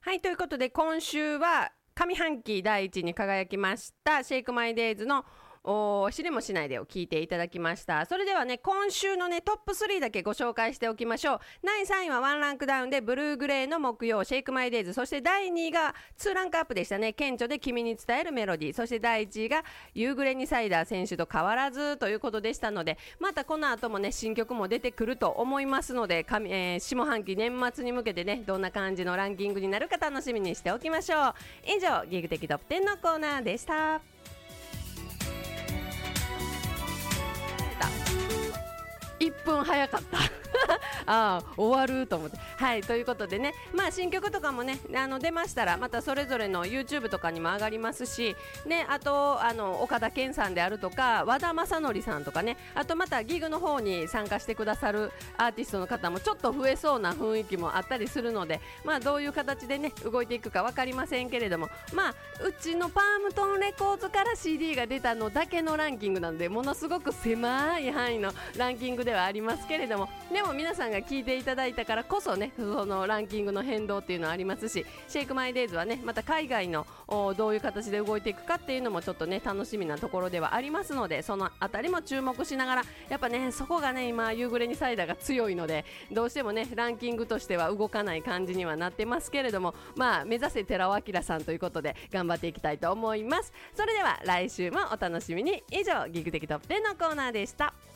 はい、ということで今週は上半期第一に輝きましたシェイクマイデイズの知りもしないでを聞いていただきました。それではね、今週のねトップ3だけご紹介しておきましょう。第3位はワンランクダウンでブルーグレーの木曜シェイクマイデイズ、そして第2位が2ランクアップでしたね、顕著で君に伝えるメロディー、そして第1位が夕暮れにサイダー選手と変わらずということでしたので、またこの後もね新曲も出てくると思いますので、下半期年末に向けてねどんな感じのランキングになるか楽しみにしておきましょう。以上ギグ的トップ10のコーナーでした。1分早かった終わると思って。はい、ということでね、新曲とかもね出ましたらまたそれぞれの YouTube とかにも上がりますしね、あと岡田健さんであるとか和田正則さんとかね、あとまたギグの方に参加してくださるアーティストの方もちょっと増えそうな雰囲気もあったりするので、どういう形でね動いていくか分かりませんけれども、うちのパームトンレコーズから CD が出たのだけのランキングなのでものすごく狭い範囲のランキングではありますけれども、でも皆さんが聞いていただいたからこそねそのランキングの変動っていうのはありますし、シェイクマイデイズはねまた海外のどういう形で動いていくかっていうのもちょっとね楽しみなところではありますので、そのあたりも注目しながら、やっぱねそこがね今夕暮れにサイダーが強いのでどうしてもねランキングとしては動かない感じにはなってますけれども、目指せ寺尾明さんということで頑張っていきたいと思います。それでは来週もお楽しみに。以上ギグ的トップ10のコーナーでした。